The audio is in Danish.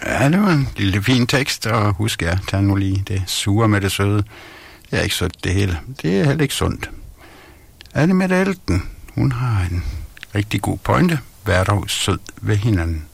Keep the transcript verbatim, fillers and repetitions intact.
Ja, det var en lille fin tekst, og husk jer, tag nu lige det sure med det søde. Det er ikke sundt det hele. Det er heller ikke sundt. Anne Mette Elten, hun har en rigtig god pointe. Vær dog sød ved hinanden.